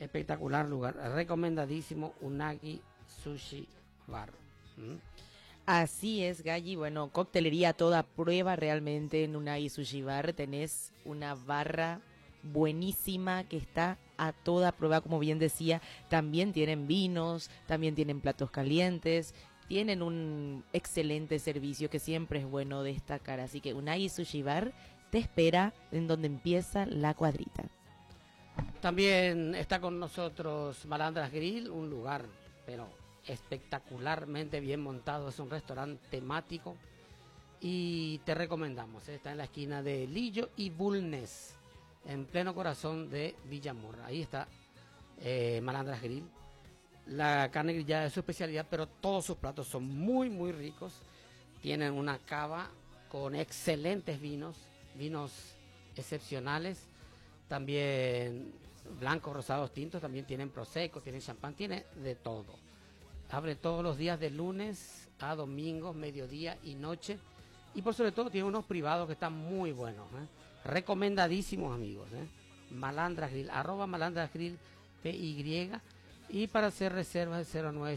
espectacular lugar, recomendadísimo, Unagi Sushi Bar. ¿Mm? Así es, Galli. Bueno, coctelería a toda prueba realmente en Unagi Sushi Bar. Tenés una barra buenísima que está a toda prueba, como bien decía. También tienen vinos, también tienen platos calientes, tienen un excelente servicio que siempre es bueno destacar. Así que Unagi Sushi Bar te espera en donde empieza la cuadrita. También está con nosotros Malandras Grill, un lugar, pero espectacularmente bien montado. Es un restaurante temático y te recomendamos. Está en la esquina de Lillo y Bulnes, en pleno corazón de Villamorra. Ahí está Malandras Grill. La carne grillada es su especialidad, pero todos sus platos son muy, muy ricos. Tienen una cava con excelentes vinos excepcionales. También blancos, rosados, tintos. También tienen prosecco, tienen champán, tiene de todo. Abre todos los días de lunes a domingo, mediodía y noche. Y por sobre todo tiene unos privados que están muy buenos, recomendadísimos, amigos. Malandras Grill, @Malandras Grill PY. Y para hacer reservas,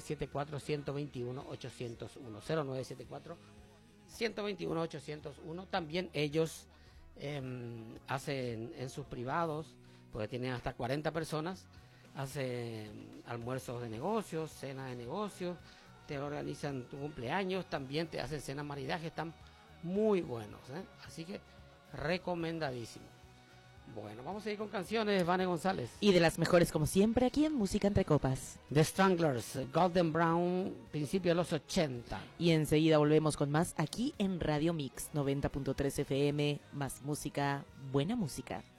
0974-121-801. 0974-121-801. También ellos hacen en sus privados, porque tienen hasta 40 personas, hacen almuerzos de negocios, cenas de negocios, te organizan tu cumpleaños, también te hacen cenas maridaje, están muy buenos, así que recomendadísimo. Bueno, vamos a ir con canciones, Vane González. Y de las mejores como siempre aquí en Música Entre Copas. The Stranglers, Golden Brown, principio de los 80. Y enseguida volvemos con más aquí en Radio Mix 90.3 FM, más música, buena música.